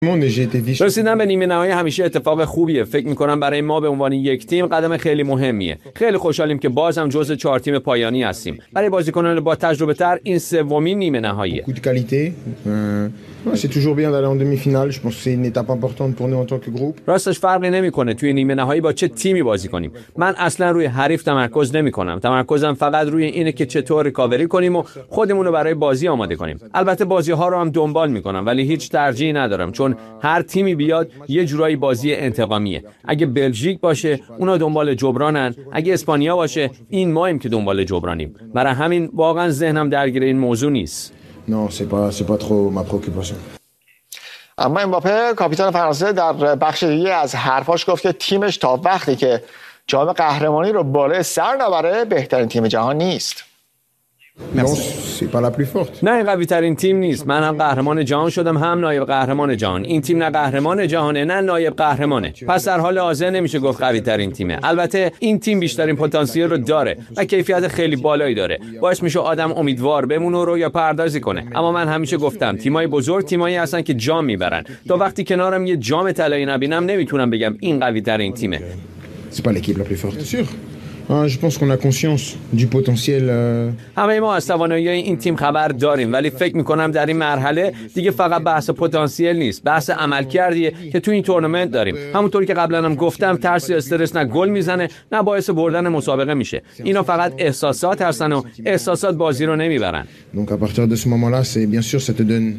رسیدن به نیمه نهایی همیشه اتفاق خوبیه. فکر می‌کنم برای ما به عنوان یک تیم قدم خیلی مهمیه. خیلی خوشحالیم که باز هم جزو 4 تیم پایانی هستیم. برای بازیکنان با تجربه‌تر این سومین نیمه نهاییه. C'est toujours bien d'aller en demi-finale. Je pense que c'est une étape importante pour nous en tant que groupe. راستش فرقی نمی‌کنه توی نیمه نهایی با چه تیمی بازی کنیم. من اصلا روی حریف تمرکز نمی‌کنم. تمرکزم فقط روی اینه که چطور ریکاوری کنیم و خودمون رو برای بازی آماده کنیم. البته بازی‌ها رو هم دنبال می‌کنم ولی هیچ ترجیحی ندارم چون هر تیمی بیاد یه جورایی بازی انتقامیه. اگه بلژیک باشه اونا دنبال جبرانن، اگه اسپانیا باشه این مایم که دنبال جبرانیم. برای همین واقعا ذهنم درگیر این موضوع نیست. Non, c'est pas trop ma préoccupation. اما امباپه کاپیتان فرانسه در بخش دیگه از حرفاش گفت که تیمش تا وقتی که جام قهرمانی رو بالای سر نبره بهترین تیم جهان نیست. Non, c'est pas la plus forte. نه این قوی ترین تیم نیست. من هم قهرمان جهان شدم هم نایب قهرمان جهان. این تیم نه قهرمان جهانه نه نایب قهرمانه. پس در حال حاضر نمیشه گفت قوی ترین تیمه. البته این تیم بیشترین پتانسیل رو داره و کیفیت خیلی بالایی داره. باعث میشه آدم امیدوار بمونه و رویا پردازی کنه. اما من همیشه گفتم تیمای بزرگ تیمایی هستن که جام میبرن. تا وقتی کنارم یه جام طلایی نبینم نمیتونم بگم این قوی ترین تیمه. C'est pas l'équipe la plus forte. Bien sûr. Je pense qu'on a conscience du potentiel. همه ما از توانایی این تیم خبر داریم ولی فکر می‌کنم در این مرحله دیگه فقط بحث پتانسیل نیست، بحث عملکردیه که تو این تورنمنت داریم. همونطوری که قبلا هم گفتم ترس یا استرس نه گل میزنه نه باعث بردن مسابقه میشه. اینا فقط احساسات هستن و احساسات بازی رو نمیبرن. Donc à partir de ce moment-là, c'est bien sûr ça te donne.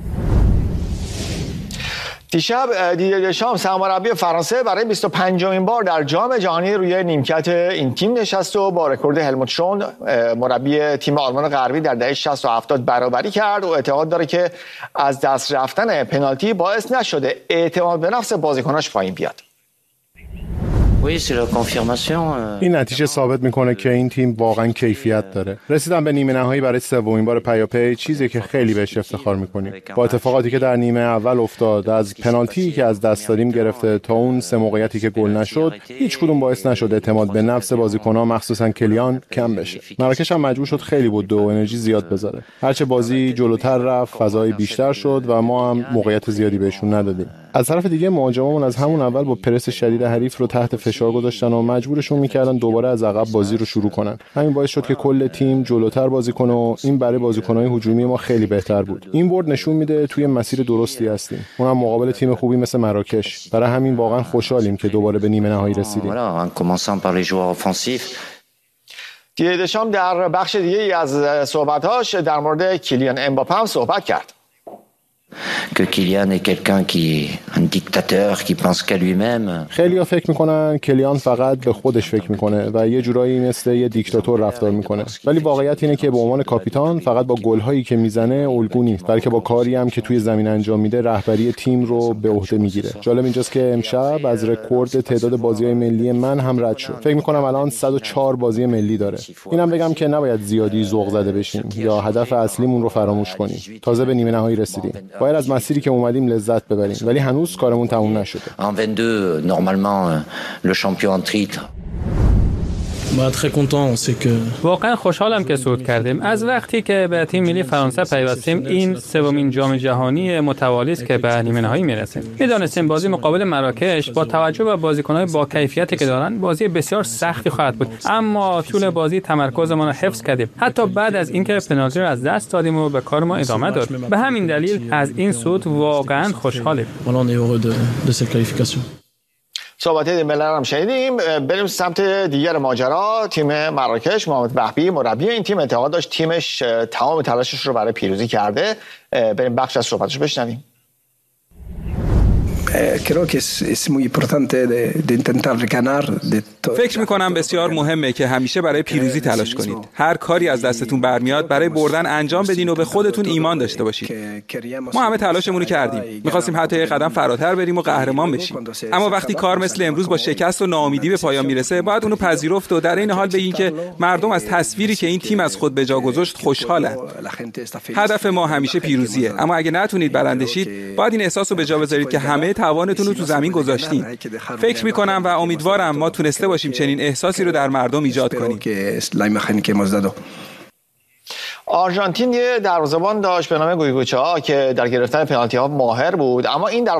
دیشب دیدر دشام سرمربی فرانسه برای 25مین بار در جام جهانی روی نیمکت این تیم نشست و با رکورد هلموت شون مربی تیم آلمان غربی در دهه 60 و 70 برابری کرد و اعتقاد داره که از دست رفتن پنالتی باعث نشده اعتماد به نفس بازیکناش پایین بیاد. این نتیجه ثابت میکنه که این تیم واقعا کیفیت داره. رسیدن به نیمه نهایی برای سومین بار پیاپی چیزی که خیلی بهش افتخار میکنیم. با اتفاقاتی که در نیمه اول افتاد، از پنالتی که از دست دادیم گرفته تا اون 3 موقعیتی که گل نشد، هیچ کدوم باعث نشد اعتماد به نفس بازیکن‌ها مخصوصا کلیان کم بشه. مراکش هم مجبور شد خیلی بود و انرژی زیاد بذاره. هرچه بازی جلوتر رفت، فضای بیشتر شد و ما هم موقعیت زیادی بهشون ندادیم. از طرف دیگه مهاجممون از همون اول با پرس شدید حریف رو تحت فشار گذاشتن و مجبورشون میکردن دوباره از عقب بازی رو شروع کنن. همین باعث شد که کل تیم جلوتر بازی کنه و این برای بازیکن‌های هجومی ما خیلی بهتر بود. این برد نشون میده توی مسیر درستی هستیم. اونم مقابل تیم خوبی مثل مراکش. برای همین واقعا خوشحالیم که دوباره به نیمه نهایی رسیدیم. دیدر دشام در بخش دیگه از صحبت‌هاش در مورد کیلیان امباپه هم صحبت کرد. que Kylian est quelqu'un qui un dictateur qui pense qu'à lui-même. خیلی‌ها فکر میکنن کلیان فقط به خودش فکر میکنه و یه جورایی مثل یه دیکتاتور رفتار میکنه. ولی واقعیت اینه که به عنوان کاپیتان فقط با گل‌هایی که میزنه الگو نیست، بلکه با کاری هم که توی زمین انجام میده رهبری تیم رو به عهده میگیره. جالب اینجاست که امشب از رکورد تعداد بازی‌های ملی من هم رد شد. فکر میکنم الان 104 بازی ملی داره. اینم بگم که نباید زیادی ذوق زده بشیم یا هدف اصلیمون رو فراموش کنیم. تازه به نیمه نهایی رسیدیم. باید از مسیری که اومدیم لذت ببریم ولی هنوز کارمون تموم نشده. En 22 normalement le champion en titre. واقعا خوشحالم که صعود کردیم. از وقتی که به تیم ملی فرانسه پیوستیم این سومین جام جهانی متوالی است که به نیمه نهایی میرسیم. میدانستیم بازی مقابل مراکش با توجه به بازیکن‌های با کیفیتی که دارن بازی بسیار سختی خواهد بود، اما طول بازی تمرکزمان رو حفظ کردیم حتی بعد از اینکه پنالتی رو از دست دادیم و به کار ما ادامه داد. به همین دلیل از این صعود واقعا خوشحالیم. صحبت ملر هم شنیدیم. بریم سمت دیگر ماجرا. تیم مراکش، محمد وهبی مربی این تیم اعتقاد داشت تیمش تمام تلاشش رو برای پیروزی کرده. بریم بخش از صحبتش بشنویم. فکر میکنم بسیار مهمه که همیشه برای پیروزی تلاش کنید. هر کاری از دستتون برمیاد برای بردن انجام بدین و به خودتون ایمان داشته باشید. ما همه تلاشمون رو کردیم. میخواستیم حتی یه قدم فراتر بریم و قهرمان بشیم. اما وقتی کار مثل امروز با شکست و ناامیدی به پایان میرسه، باید اونو پذیرفت و در این حال بگین که مردم از تصویری که این تیم از خود به جا گذاشت خوشحالن. هدف ما همیشه پیروزیه، اما اگه نتونید برنده شید، باید این احساسو به جا بذارید که همه توانتون رو تو زمین گذاشتین. فکر میکنم و امیدوارم ما تونسته باشیم چنین احساسی رو در مردم ایجاد کنیم. آرژانتین یه دروازه‌بان داشت به نام گویگوچا که در گرفتن پنالتی ها ماهر بود، اما این